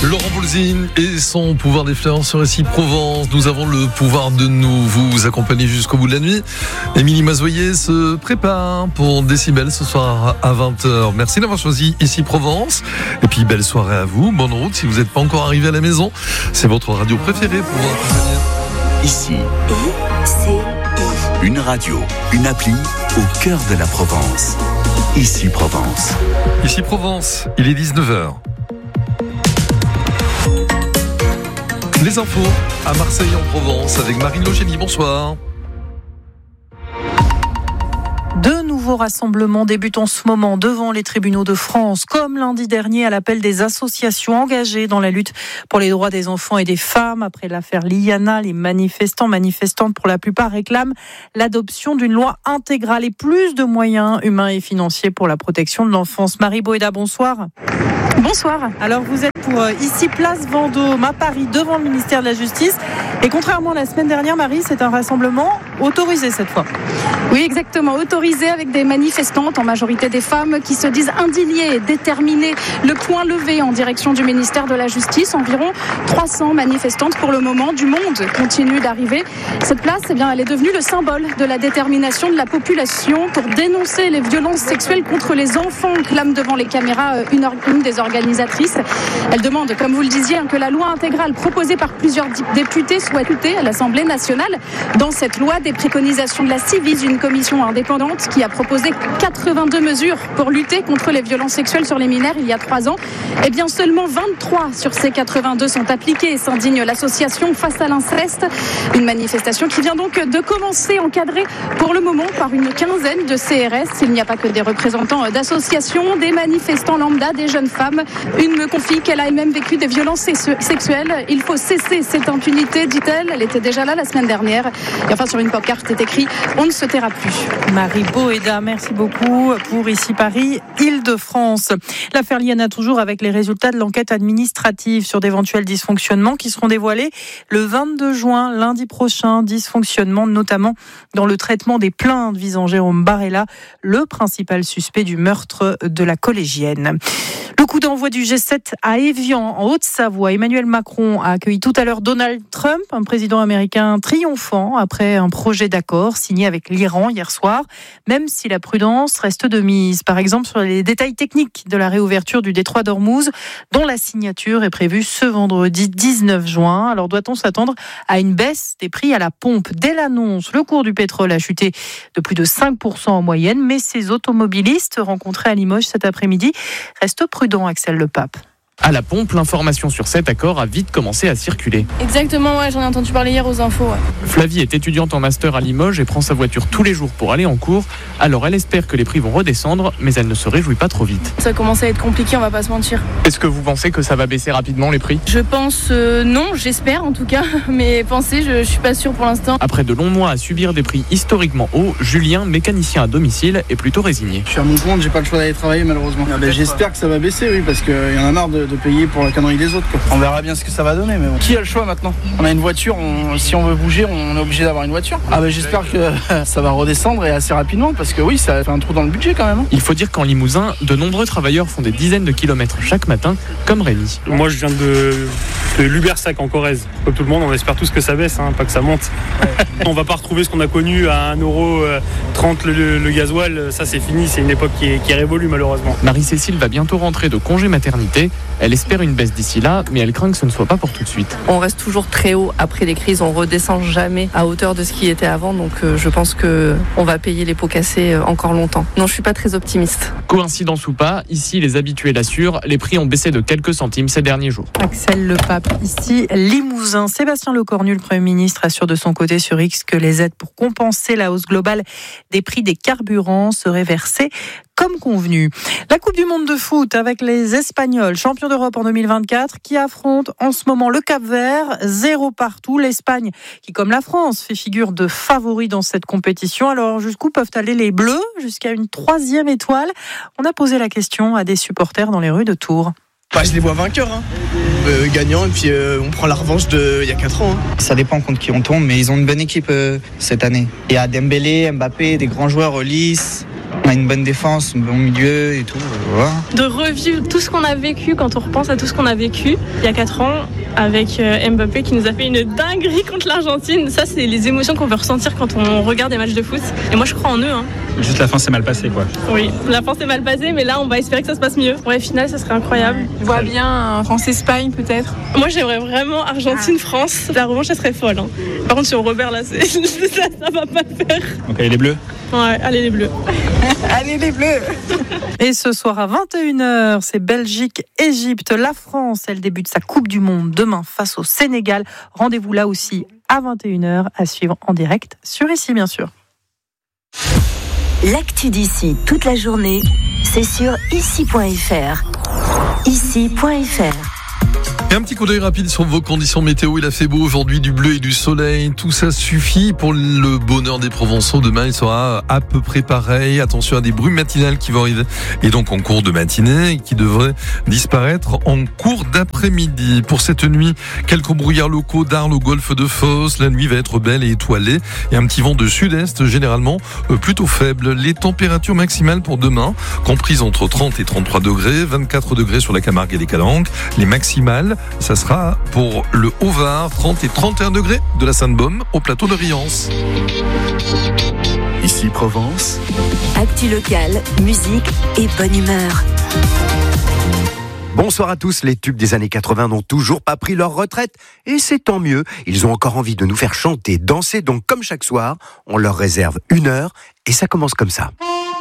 Laurent Voulzine et son pouvoir d'influence sur Ici Provence. Nous avons le pouvoir de vous accompagner jusqu'au bout de la nuit. Émilie Mazoyer se prépare pour Décibel ce soir à 20h. Merci d'avoir choisi Ici Provence. Et puis belle soirée à vous. Bonne route si vous n'êtes pas encore arrivé à la maison. C'est votre radio préférée pour vous accompagner. Ici, une radio, une appli au cœur de la Provence. Ici Provence. Ici Provence, il est 19h. Les infos à Marseille en Provence avec Marine Logénie. Bonsoir. De nouveaux rassemblements débutent en ce moment devant les tribunaux de France, comme lundi dernier à l'appel des associations engagées dans la lutte pour les droits des enfants et des femmes. Après l'affaire Liana, les manifestantes pour la plupart réclament l'adoption d'une loi intégrale et plus de moyens humains et financiers pour la protection de l'enfance. Marie Boéda, bonsoir. Bonsoir. Alors vous êtes pour ici place Vendôme à Paris devant le ministère de la Justice et contrairement à la semaine dernière, Marie, c'est un rassemblement autorisé cette fois. Oui, exactement, autorisé avec des manifestantes, en majorité des femmes, qui se disent indignées et déterminées, le poing levé en direction du ministère de la Justice. Environ 300 manifestantes pour le moment, du monde continue d'arriver. Cette place, elle est devenue le symbole de la détermination de la population pour dénoncer les violences sexuelles contre les enfants, clame devant les caméras une des organisatrices. Elle demande, comme vous le disiez, que la loi intégrale proposée par plusieurs députés soit votée à l'Assemblée nationale. Dans cette loi, des préconisations de la Civis, une commission indépendante qui a proposé 82 mesures pour lutter contre les violences sexuelles sur les mineurs il y a 3 ans. Eh bien, seulement 23 sur ces 82 sont appliquées, s'indigne l'association Face à l'inceste. Une manifestation qui vient donc de commencer, encadrée pour le moment par une quinzaine de CRS. Il n'y a pas que des représentants d'associations, des manifestants lambda, des jeunes femmes. Une me confie qu'elle a même vécu des violences sexuelles. Il faut cesser cette impunité, dit-elle. Elle était déjà là la semaine dernière. Et enfin, sur une pancarte est écrit « On ne se taira plus ». Marie Boéda, merci beaucoup pour Ici Paris, Île-de-France. L'affaire Liana toujours avec les résultats de l'enquête administrative sur d'éventuels dysfonctionnements qui seront dévoilés le 22 juin, lundi prochain. Dysfonctionnements notamment dans le traitement des plaintes visant Jérôme Barella, le principal suspect du meurtre de la collégienne. Le coup d'envoi du G7 à Évian, en Haute-Savoie. Emmanuel Macron a accueilli tout à l'heure Donald Trump, un président américain triomphant après un projet d'accord signé avec l'Iran hier soir, même si la prudence reste de mise. Par exemple, sur les détails techniques de la réouverture du détroit d'Ormuz, dont la signature est prévue ce vendredi 19 juin. Alors, doit-on s'attendre à une baisse des prix à la pompe ? Dès l'annonce, le cours du pétrole a chuté de plus de 5% en moyenne, mais ces automobilistes rencontrés à Limoges cet après-midi restent prudents. Axel Le Pape. À la pompe, l'information sur cet accord a vite commencé à circuler. Exactement, ouais, j'en ai entendu parler hier aux infos. Ouais. Flavie est étudiante en master à Limoges et prend sa voiture tous les jours pour aller en cours. Alors elle espère que les prix vont redescendre, mais elle ne se réjouit pas trop vite. Ça commence à être compliqué, on va pas se mentir. Est-ce que vous pensez que ça va baisser rapidement les prix ? Je pense non, j'espère en tout cas, mais penser, je suis pas sûre pour l'instant. Après de longs mois à subir des prix historiquement hauts, Julien, mécanicien à domicile, est plutôt résigné. Je suis à mon compte, j'ai pas le choix d'aller travailler malheureusement. J'espère que ça va baisser, oui, parce qu'il y en a marre de payer pour la connerie des autres, quoi. On verra bien ce que ça va donner, mais bon. Qui a le choix maintenant ? On a une voiture, si on veut bouger, on est obligé d'avoir une voiture. J'espère que ça va redescendre et assez rapidement, parce que oui, ça fait un trou dans le budget quand même. Hein. Il faut dire qu'en Limousin, de nombreux travailleurs font des dizaines de kilomètres chaque matin, comme Rémi. Moi, je viens de Lubersac en Corrèze. Comme tout le monde, on espère tous que ça baisse, pas que ça monte. On va pas retrouver ce qu'on a connu à 1,30€ le gasoil. Ça, c'est fini. C'est une époque qui est révolue, malheureusement. Marie-Cécile va bientôt rentrer de congé maternité. Elle espère une baisse d'ici là, mais elle craint que ce ne soit pas pour tout de suite. On reste toujours très haut après les crises, on redescend jamais à hauteur de ce qui était avant, donc je pense qu'on va payer les pots cassés encore longtemps. Non, je suis pas très optimiste. Coïncidence ou pas, ici les habitués l'assurent, les prix ont baissé de quelques centimes ces derniers jours. Axel Le Pape, ici Limousin. Sébastien Lecornu, le Premier ministre, assure de son côté sur X que les aides pour compenser la hausse globale des prix des carburants seraient versées comme convenu. La Coupe du Monde de foot avec les Espagnols, champions d'Europe en 2024, qui affrontent en ce moment le Cap-Vert, 0 partout. L'Espagne, qui comme la France, fait figure de favori dans cette compétition. Alors jusqu'où peuvent aller les Bleus ? Jusqu'à une 3e étoile. On a posé la question à des supporters dans les rues de Tours. Je les vois vainqueurs, gagnants, et puis on prend la revanche d'il y a 4 ans. Ça dépend contre qui on tombe, mais ils ont une bonne équipe cette année. Il y a Dembélé, Mbappé, des grands joueurs, Olys. On a une bonne défense, un bon milieu et tout. Voilà. De revivre tout ce qu'on a vécu quand on repense à tout ce qu'on a vécu il y a 4 ans avec Mbappé qui nous a fait une dinguerie contre l'Argentine. Ça, c'est les émotions qu'on peut ressentir quand on regarde des matchs de foot. Et moi, je crois en eux. Juste la fin s'est mal passée, quoi. Oui, la fin s'est mal passée, mais là, on va espérer que ça se passe mieux. Ouais, finale, ça serait incroyable. Je vois bien France-Espagne, peut-être. Moi, j'aimerais vraiment Argentine-France. La revanche, ça serait folle. Par contre, si on repère là, ça va pas le faire. Donc, allez les Bleus. Ouais, allez les Bleus. Allez les Bleus. Et ce soir à 21h, c'est Belgique-Égypte. La France, elle débute sa Coupe du Monde demain face au Sénégal. Rendez-vous là aussi à 21h à suivre en direct sur Ici, bien sûr. L'actu d'ici toute la journée, c'est sur ici.fr. Ici.fr. Et un petit coup d'œil rapide sur vos conditions météo. Il a fait beau aujourd'hui, du bleu et du soleil. Tout ça suffit pour le bonheur des Provençaux. Demain, il sera à peu près pareil. Attention à des brumes matinales qui vont arriver. Et donc en cours de matinée, qui devraient disparaître en cours d'après-midi. Pour cette nuit, quelques brouillards locaux d'Arles au golfe de Fos. La nuit va être belle et étoilée. Et un petit vent de sud-est, généralement plutôt faible. Les températures maximales pour demain, comprises entre 30 et 33 degrés. 24 degrés sur la Camargue et les Calanques. Les maximales, ça sera pour le Haut-Var, 30 et 31 degrés de la Sainte-Baume au plateau de Riance. Ici Provence. Actu locale, musique et bonne humeur. Bonsoir à tous, les tubes des années 80 n'ont toujours pas pris leur retraite et c'est tant mieux, ils ont encore envie de nous faire chanter, danser, donc comme chaque soir, on leur réserve 1 heure et ça commence comme ça.